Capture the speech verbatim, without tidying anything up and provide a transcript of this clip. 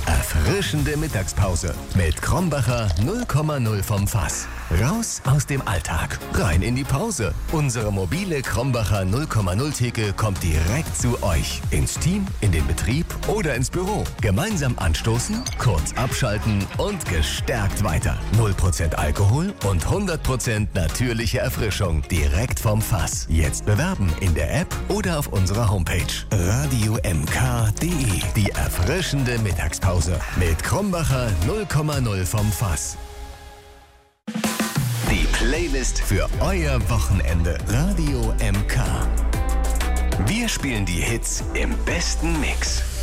erfrischende Mittagspause mit Krombacher null Komma null vom Fass. Raus aus dem Alltag, rein in die Pause. Unsere mobile Krombacher null Komma null Theke kommt direkt zu euch. Ins Team, in den Betrieb oder ins Büro. Gemeinsam anstoßen, kurz abschalten und gestärkt weiter. null Prozent Alkohol und hundert Prozent natürliche Erfrischung direkt vom Fass. Jetzt bewerben in der App oder auf unserer Homepage radio m k punkt d e. Die erfrischende Mittagspause mit Krombacher null Komma null vom Fass. Die Playlist für euer Wochenende. Radio M K. Wir spielen die Hits im besten Mix.